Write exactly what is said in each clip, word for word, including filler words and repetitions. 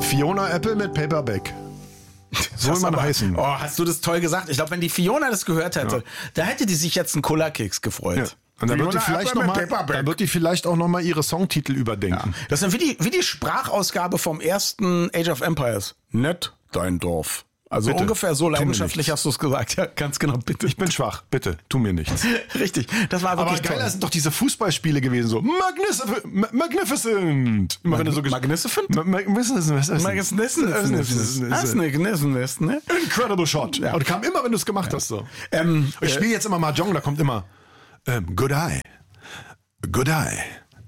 Fiona Apple mit Paperback. Soll Das man aber- heißen. Oh, hast du das toll gesagt? Ich glaube, wenn die Fiona das gehört hätte, Ja. da hätte die sich jetzt einen Cola-Keks gefreut. Ja. Und dann wird, die vielleicht noch mal, dann wird die vielleicht auch noch mal ihre Songtitel überdenken. Das ist wie die, wie die Sprachausgabe vom ersten Age of Empires. Nett, dein Dorf. Also Bitte, ungefähr so tu mir leidenschaftlich nichts. hast du es gesagt. Ja, ganz genau, bitte. Ich bin schwach, bitte, tu mir nichts. Richtig, das war Aber wirklich geiler toll. sind doch diese Fußballspiele gewesen, so Magnific- Ma- Magnificent. Immer wenn du so gesch- Magnificent? Ma- Magnificent. Magnificent, ne? Incredible Shot. Ja. Und kam immer, wenn du es gemacht hast. So. Ähm, Ich spiele jetzt immer Mahjong, da kommt immer ähm, Good Eye. Good Eye.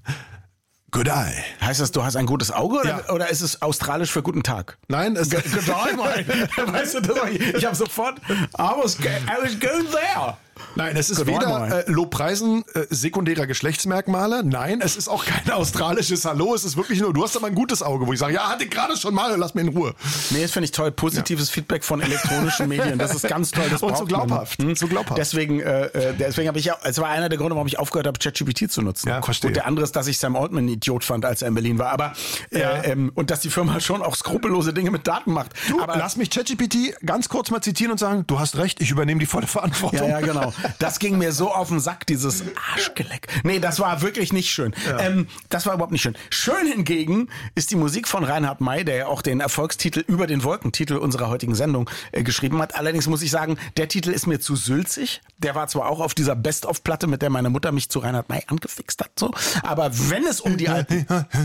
Good Eye. Heißt das, du hast ein gutes Auge oder, Ja. oder ist es australisch für guten Tag? Nein, es Good eye, mate. Weißt du, das war, ich habe sofort, I was, go- I was going there. Nein, es ist Good eye, weder mate. äh, Lobpreisen äh, sekundärer Geschlechtsmerkmale. Nein, es ist auch kein australisches Hallo. Es ist wirklich nur, du hast aber ein gutes Auge, wo ich sage, ja, hatte ich gerade schon mal, lass mir in Ruhe. Nee, das finde ich toll. Positives Feedback von elektronischen Medien. Das ist ganz toll. Das Und so braucht man. glaubhaft. Hm? So glaubhaft. Deswegen, äh, äh, deswegen habe ich auch, es war einer der Gründe, warum ich aufgehört habe, ChatGPT zu nutzen. Ja, verstehe. Und der andere ist, dass ich Sam Altman ein Idiot fand, als er in Berlin war. Aber äh, Ja. ähm, und dass die Firma schon auch skrupellose Dinge mit Daten macht. Du, aber lass mich ChatGPT ganz kurz mal zitieren und sagen, du hast recht, ich übernehme die volle Verantwortung. Ja, ja, genau. Das ging mir so auf den Sack, dieses Arschgeleck. Nee, das war wirklich nicht schön. Ähm, das war überhaupt nicht schön. Schön hingegen ist die Musik von Reinhard May, der ja auch den Erfolgstitel Über den Wolken, Titel unserer heutigen Sendung, äh, geschrieben hat. Allerdings muss ich sagen, der Titel ist mir zu sülzig. Der war zwar auch auf dieser Best-of-Platte, mit der meine Mutter mich zu Reinhard May angefixt hat, so. Aber wenn es um die alten...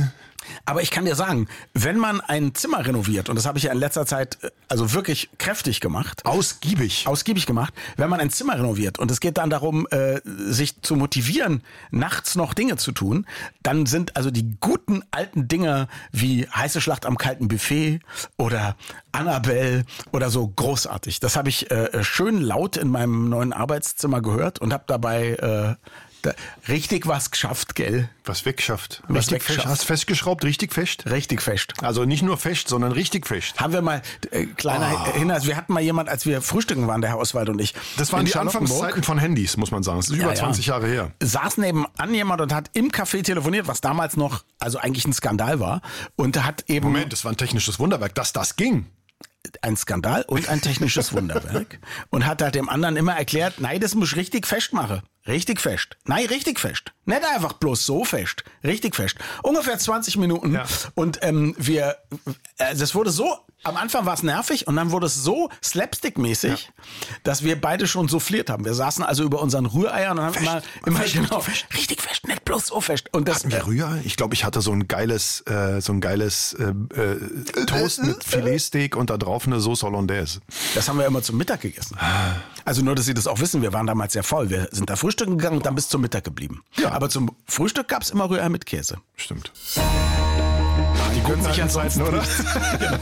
Aber ich kann dir sagen, wenn man ein Zimmer renoviert, und das habe ich ja in letzter Zeit äh, also wirklich kräftig gemacht, Ausgiebig. ausgiebig gemacht, wenn man ein Zimmer renoviert und es geht dann darum, äh, sich zu motivieren, nachts noch Dinge zu tun, dann sind also die guten alten Dinge wie Heiße Schlacht am kalten Buffet oder Annabelle oder so großartig. Das habe ich äh, schön laut in meinem neuen Arbeitszimmer gehört und habe dabei äh, da richtig was geschafft, gell? Was wegschafft. Was Richtig wegschafft. fest. Hast festgeschraubt, richtig fest? Richtig fest. Also nicht nur fest, sondern richtig fest. Haben wir mal, äh, kleiner Oh. Hinweis, wir hatten mal jemand, als wir frühstücken waren, der Herr Oswald und ich. Das waren in die Charlottenburg. Anfangszeiten von Handys, muss man sagen. Das ist über Ja, ja. zwanzig Jahre her. Saß nebenan jemand und hat im Café telefoniert, was damals noch, also eigentlich ein Skandal war. Und hat eben Moment, das war ein technisches Wunderwerk, dass das ging. ein Skandal und ein technisches Wunderwerk. Und hat halt dem anderen immer erklärt, nein, das muss ich richtig fest machen. Richtig fest. Nein, richtig fest. Nicht einfach bloß so fest. Richtig fest. Ungefähr zwanzig Minuten. Ja. Und ähm, wir, äh, das wurde so, am Anfang war es nervig und dann wurde es so slapstick-mäßig, dass wir beide schon souffliert haben. Wir saßen also über unseren Rühreiern und haben Fest. immer, immer Fest, genau, richtig richtig fest, nicht bloß so fest. Und das, Hatten wir Rührei? Ich glaube, ich hatte so ein geiles, äh, so ein geiles äh, äh, Toast mit Filetsteak und da drauf eine Sauce Hollandaise. Das haben wir immer zum Mittag gegessen. Also nur, dass Sie das auch wissen, wir waren damals sehr faul. Wir sind da frühstücken gegangen und dann bis zum Mittag geblieben. Ja. Aber zum Frühstück gab's immer Rührei mit Käse. Stimmt. Die guten alten Zeiten, oder?